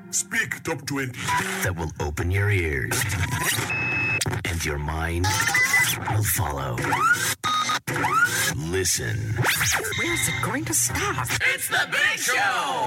Speak Top 20. That will open your ears. And your mind will follow. Listen. Where's it going to stop? It's the Big Show!